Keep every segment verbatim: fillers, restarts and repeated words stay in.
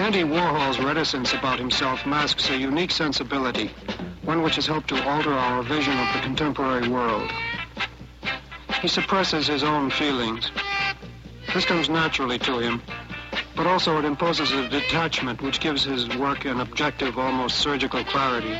Andy Warhol's reticence about himself masks a unique sensibility, one which has helped to alter our vision of the contemporary world. He suppresses his own feelings. This comes naturally to him, but also it imposes a detachment which gives his work an objective, almost surgical clarity.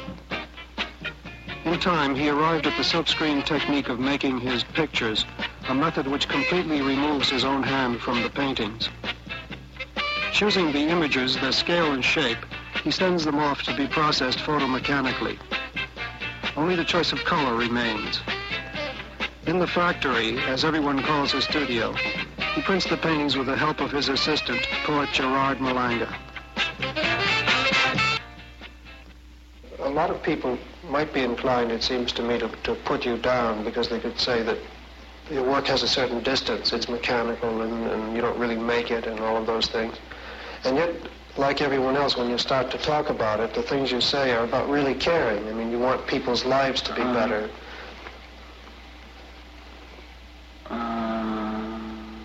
In time, he arrived at the silkscreen technique of making his pictures, a method which completely removes his own hand from the paintings. Choosing the images, their scale and shape, he sends them off to be processed photomechanically. Only the choice of color remains. In the factory, as everyone calls his studio, he prints the paintings with the help of his assistant, poet Gerard Malanga. A lot of people might be inclined, it seems to me, to, to put you down because they could say that your work has a certain distance, it's mechanical and, and you don't really make it and all of those things. And yet, like everyone else, when you start to talk about it, the things you say are about really caring. I mean, you want people's lives to be um, better. Uh,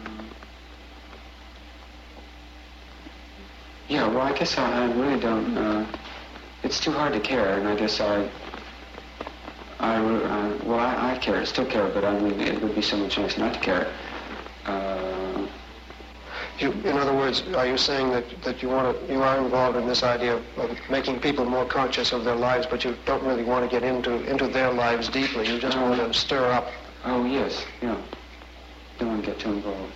yeah, well, I guess I, I really don't, uh, it's too hard to care, and I guess I, I, uh, well, I, I care, still care, but I mean, it would be so much nice not to care. Uh, You, in other words, are you saying that, that you want to, you are involved in this idea of, of making people more conscious of their lives, but you don't really want to get into, into their lives deeply? You just uh, want to stir up. Oh, yes, yeah. Don't want to get too involved.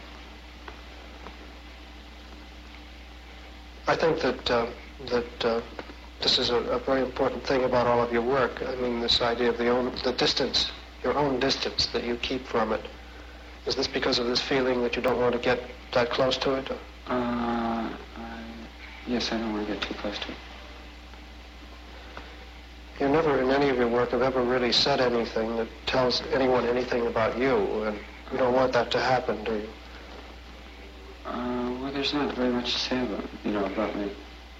I think that, uh, that uh, this is a, a very important thing about all of your work. I mean, this idea of the own, the distance, your own distance that you keep from it. Is this because of this feeling that you don't want to get that close to it? Or? Uh, I, yes, I don't want to get too close to it. You never, in any of your work, have ever really said anything that tells anyone anything about you, and you don't want that to happen, do you? Uh, well, there's not very much to say about, you know, about me.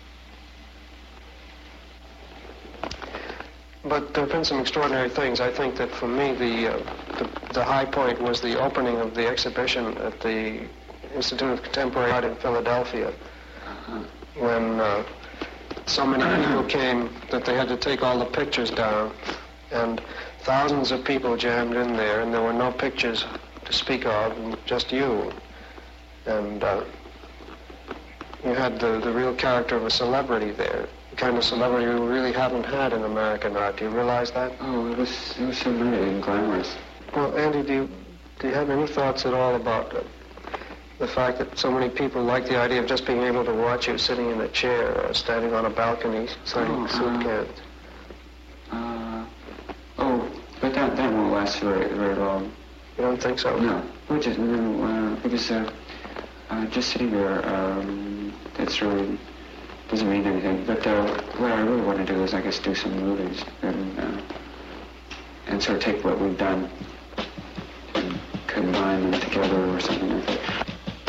But there have been some extraordinary things. I think that for me, the, uh, the the high point was the opening of the exhibition at the Institute of Contemporary Art in Philadelphia, uh-huh. when uh, so many people came that they had to take all the pictures down, and thousands of people jammed in there, and there were no pictures to speak of, and just you. And uh, you had the, the real character of a celebrity there. The kind of celebrity we really haven't had in American art. Do you realize that? Oh, it was it was so really and glamorous. Well, Andy, do you do you have any thoughts at all about uh, the fact that so many people like the idea of just being able to watch you sitting in a chair or standing on a balcony signing oh, soup uh, cans? Uh, oh, but that that won't last very very long. You don't think so? No, we just no, uh, because uh, uh, just sitting there, um, it's really. Doesn't mean anything, but uh, what I really want to do is, I guess, do some movies and uh, and sort of take what we've done and combine them together or something like that.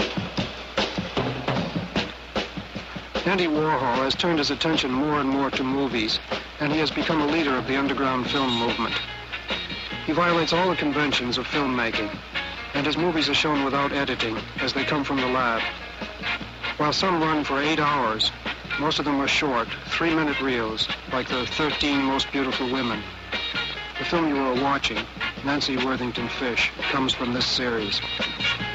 Andy Warhol has turned his attention more and more to movies, and he has become a leader of the underground film movement. He violates all the conventions of filmmaking, and his movies are shown without editing, as they come from the lab. While some run for eight hours, most of them are short, three-minute reels, like the thirteen Most Beautiful Women. The film you are watching, Nancy Worthington Fish, comes from this series.